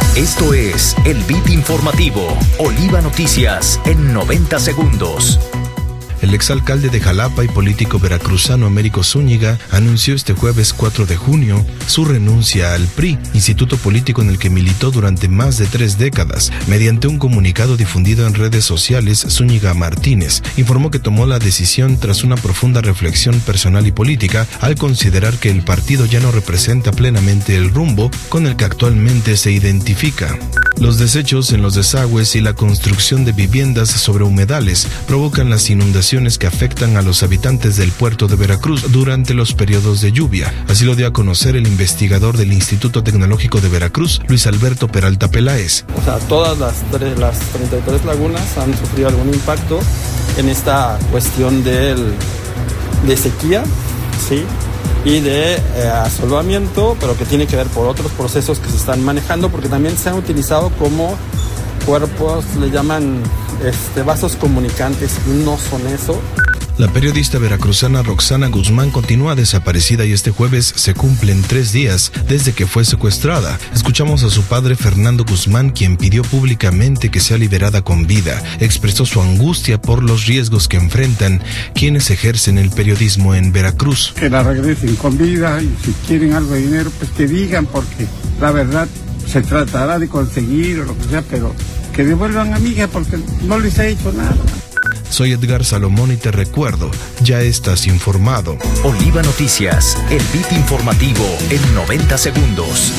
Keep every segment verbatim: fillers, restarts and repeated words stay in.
Esto es el Beat Informativo, Oliva Noticias en noventa segundos. El exalcalde de Jalapa y político veracruzano Américo Zúñiga anunció este jueves cuatro de junio su renuncia al P R I, instituto político en el que militó durante más de tres décadas. Mediante un comunicado difundido en redes sociales, Zúñiga Martínez informó que tomó la decisión tras una profunda reflexión personal y política al considerar que el partido ya no representa plenamente el rumbo con el que actualmente se identifica. Los desechos en los desagües y la construcción de viviendas sobre humedales provocan las inundaciones que afectan a los habitantes del puerto de Veracruz durante los periodos de lluvia. Así lo dio a conocer el investigador del Instituto Tecnológico de Veracruz, Luis Alberto Peralta Peláez. O sea, todas las, tres, las treinta y tres lagunas han sufrido algún impacto en esta cuestión del, de sequía, ¿sí? y de eh, asolvamiento, pero que tiene que ver por otros procesos que se están manejando, porque también se han utilizado como cuerpos, le llaman este, vasos comunicantes, y no son eso. La periodista veracruzana Roxana Guzmán continúa desaparecida y este jueves se cumplen tres días desde que fue secuestrada. Escuchamos a su padre Fernando Guzmán, quien pidió públicamente que sea liberada con vida. Expresó su angustia por los riesgos que enfrentan quienes ejercen el periodismo en Veracruz. Que la regresen con vida y si quieren algo de dinero, pues que digan, porque la verdad se tratará de conseguir o lo que sea, pero que devuelvan a mi hija porque no les ha hecho nada. Soy Edgar Salomón y te recuerdo, ya estás informado. Oliva Noticias, el Beat Informativo en noventa segundos.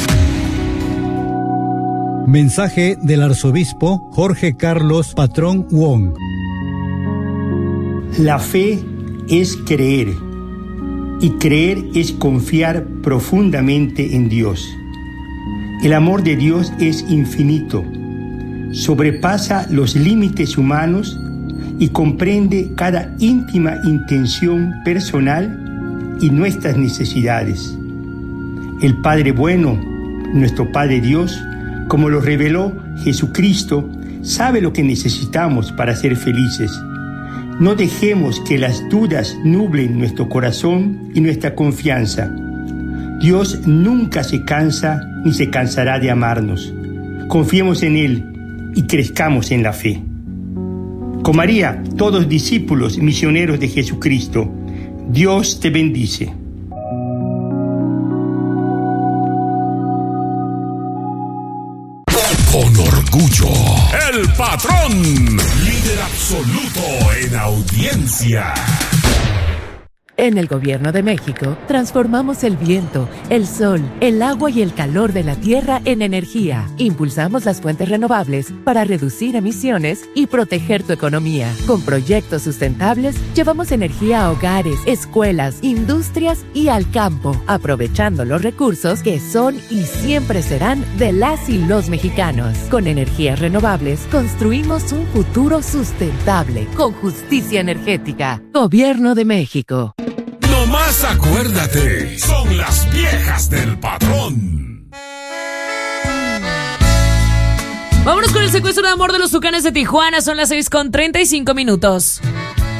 Mensaje del arzobispo Jorge Carlos Patrón Wong. La fe es creer, y creer es confiar profundamente en Dios. El amor de Dios es infinito, sobrepasa los límites humanos y comprende cada íntima intención personal y nuestras necesidades. El Padre bueno, nuestro Padre Dios, como lo reveló Jesucristo, sabe lo que necesitamos para ser felices. No dejemos que las dudas nublen nuestro corazón y nuestra confianza. Dios nunca se cansa ni se cansará de amarnos. Confiemos en Él y crezcamos en la fe. Con María, todos discípulos misioneros de Jesucristo, Dios te bendice. Con orgullo, el patrón, líder absoluto en audiencia. En el Gobierno de México, transformamos el viento, el sol, el agua y el calor de la tierra en energía. Impulsamos las fuentes renovables para reducir emisiones y proteger tu economía. Con proyectos sustentables, llevamos energía a hogares, escuelas, industrias y al campo, aprovechando los recursos que son y siempre serán de las y los mexicanos. Con energías renovables, construimos un futuro sustentable, con justicia energética. Gobierno de México. No más acuérdate, son las viejas del patrón. Vámonos con el secuestro de amor de los Tucanes de Tijuana. Son las seis con treinta y cinco minutos.